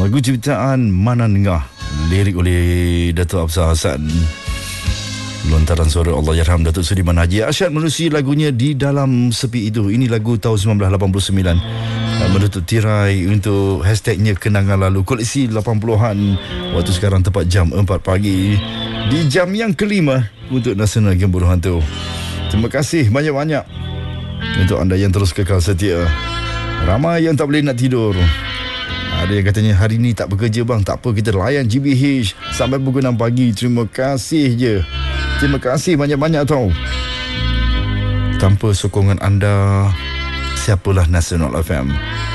Lagu ciptaan Manan Ngah, lirik oleh Dato' Absar Hassan, lontaran suara Allahyarham Datuk Sudiman Haji Arsyad menerusi lagunya Di Dalam Sepi Itu. Ini lagu tahun 1989, menutup tirai untuk hashtagnya Kenangan Lalu, koleksi 80-an. Waktu sekarang tepat jam 4 pagi, di jam yang kelima untuk Nasional Game Buruh Hantu. Terima kasih banyak-banyak untuk anda yang terus kekal setia. Ramai yang tak boleh nak tidur. Ada yang katanya hari ni tak bekerja bang. Tak apa, kita layan GBH sampai pukul 6 pagi. Terima kasih je. Terima kasih banyak-banyak tau. Tanpa sokongan anda, siapalah Nasional FM.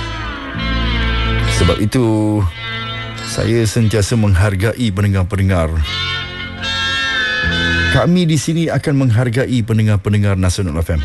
Sebab itu saya sentiasa menghargai pendengar-pendengar. Kami di sini akan menghargai pendengar-pendengar Nasional FM.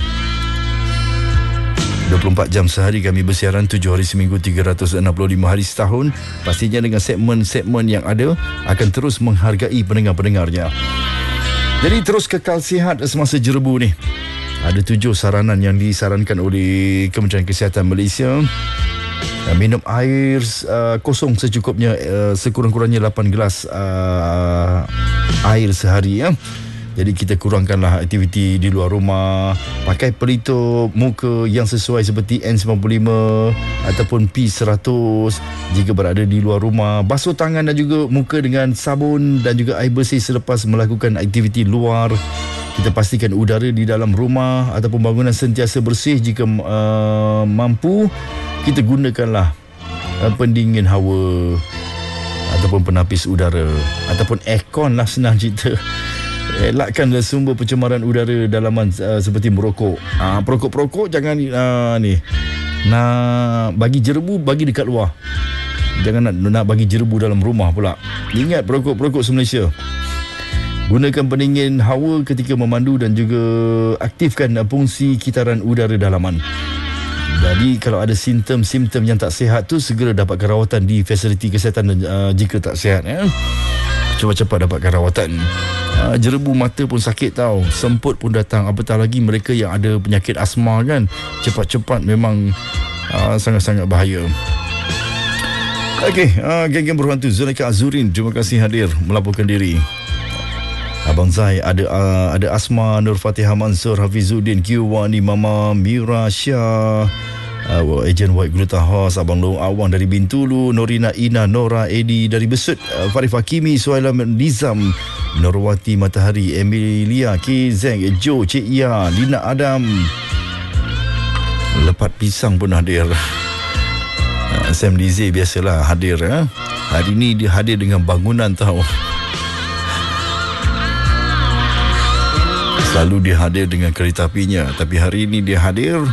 24 jam sehari kami bersiaran, 7 hari seminggu, 365 hari setahun. Pastinya dengan segmen-segmen yang ada akan terus menghargai pendengar-pendengarnya. Jadi terus kekal sihat semasa jerebu ni. Ada 7 saranan yang disarankan oleh Kementerian Kesihatan Malaysia. Minum air kosong secukupnya, sekurang-kurangnya 8 gelas air sehari ya. Jadi kita kurangkanlah aktiviti di luar rumah. Pakai pelitup muka yang sesuai seperti N95 ataupun P100 jika berada di luar rumah. Basuh tangan dan juga muka dengan sabun dan juga air bersih selepas melakukan aktiviti luar. Kita pastikan udara di dalam rumah ataupun bangunan sentiasa bersih. Jika mampu, kita gunakanlah pendingin hawa ataupun penapis udara ataupun aircon lah, senang cerita. Elakkanlah sumber pencemaran udara dalaman seperti merokok. Perokok-perokok jangan nak bagi jerebu, bagi dekat luar. Jangan nak bagi jerebu dalam rumah pula. Ingat perokok-perokok se-Malaysia, gunakan pendingin hawa ketika memandu dan juga aktifkan fungsi kitaran udara dalaman. Jadi kalau ada simptom-simptom yang tak sihat tu, segera dapatkan rawatan di fasiliti kesihatan jika tak sihat ya. Cuba cepat dapatkan rawatan. Jerebu mata pun sakit tau, semput pun datang, apatah lagi mereka yang ada penyakit asma kan. Cepat-cepat memang sangat-sangat bahaya. Okey, geng-geng Buruh Hantu, Zulaikha Azurin, terima kasih hadir melaporkan diri. Abang Zai ada asma, Nur Fatihah Mansur, Hafizuddin, Kiwani, Mama Mira Syah, Ejen White Gluta House, Abang Long Awang dari Bintulu, Norina Ina, Nora Edi dari Besut, Farif Hakimi, Suhaila Nizam, Norwati Matahari, Emilia Kizeng, Jo, Cik Ia, Lina Adam, Lepat Pisang pun hadir. Sam Lize biasalah hadir ya. Hari ni dia hadir dengan bangunan tau. Selalu dia hadir dengan kereta apinya, tapi hari ini dia hadir